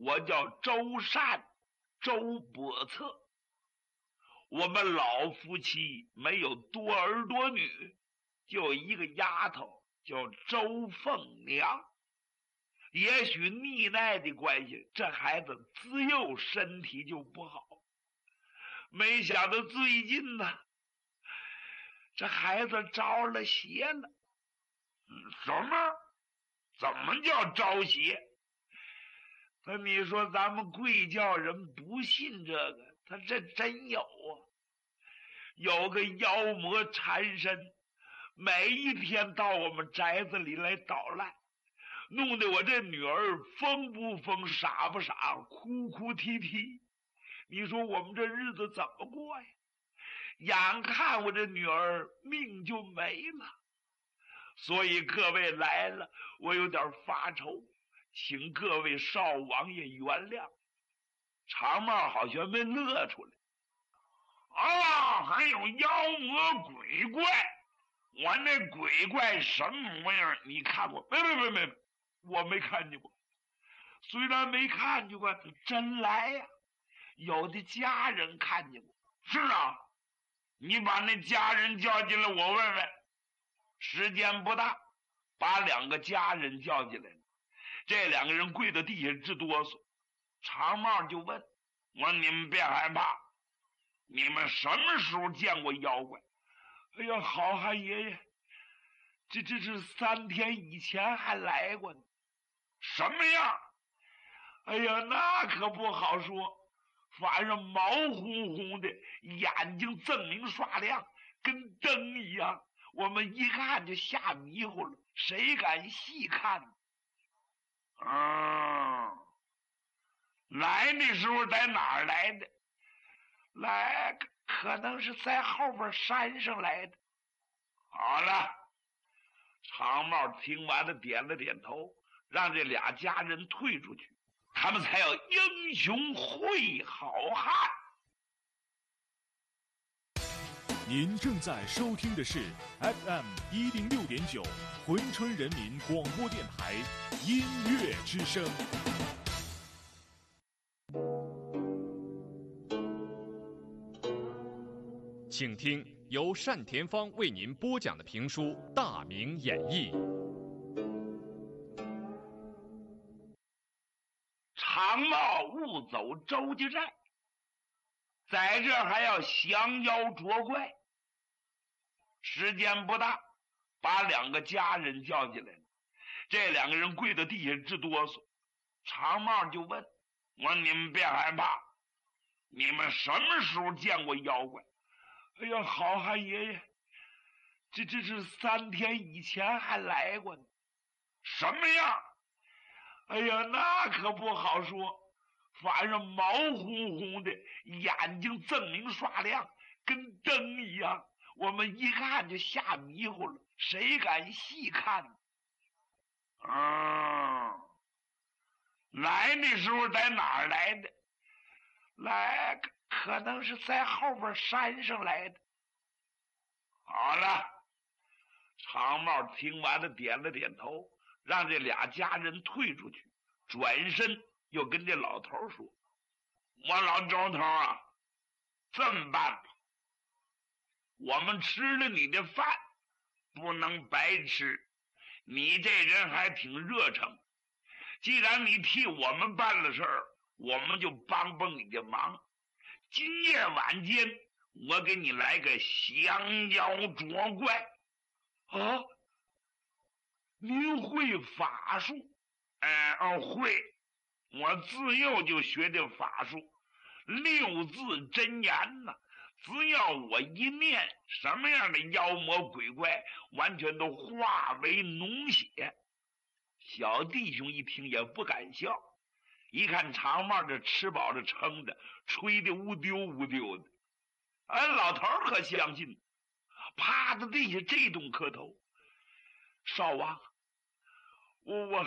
我叫周善，周伯策。我们老夫妻没有多儿多女，就一个丫头叫周凤娘。也许溺爱的关系，这孩子自幼身体就不好。没想到最近呢，这孩子着了邪了。什么？怎么叫着邪？那你说咱们贵教人不信这个，他这真有啊！有个妖魔缠身，每一天到我们宅子里来捣乱，弄得我这女儿疯不疯，傻不傻，哭哭啼啼。你说我们这日子怎么过呀？眼看我这女儿命就没了。所以各位来了，我有点发愁，请各位少王爷原谅。长帽好像没乐出来。还有妖魔鬼怪，我那鬼怪什么模样你看过？没，我没看见过。虽然没看见过，真来呀。有的家人看见过。是啊，你把那家人叫进来，我问问。时间不大，把两个家人叫进来了。这两个人跪到地下直哆嗦。长帽就问我：你们别害怕，你们什么时候见过妖怪？哎呀，好汉爷爷，这是3天以前还来过呢。什么样？哎呀，那可不好说，反正毛乎乎的，眼睛锃明刷亮，跟灯一样。我们一看就吓迷糊了，谁敢细看呢？来的时候在哪儿来的？来，可能是在后边山上来的。好了，长帽听完了点了点头，让这俩家人退出去，他们才有英雄会好汉。 您正在收听的是 FM 106.9珲春人民广播电台音乐之声。请听由单田芳为您播讲的评书《大明演义》。 长帽误走周家寨，在这还要降妖捉怪。时间不大，把两个家人叫进来了。这两个人跪到地下直哆嗦。长帽就问我：你们别害怕，你们什么时候见过妖怪？哎呀，好汉爷爷，这是3天以前还来过呢。什么样？哎呀，那可不好说，反正毛乎乎的，眼睛锃明刷亮，跟灯一样。我们一看就吓迷糊了，谁敢细看呢？来的时候在哪儿来的？来，可能是在后边山上来的。好了，长帽听完了点了点头，让这俩家人退出去，转身又跟这老头说：我老周头啊，这么办吧，我们吃了你的饭，不能白吃，你这人还挺热诚，既然你替我们办了事儿，我们就帮帮你的忙。今夜晚间，我给你来个降妖捉怪。您会法术？会，我自幼就学的法术，6字真言呢。只要我一念，什么样的妖魔鬼怪完全都化为脓血。小弟兄一听也不敢笑，一看长帽这吃饱了撑的，吹的乌丢乌丢的。老头可相信，趴在地下这顿磕头。少王，我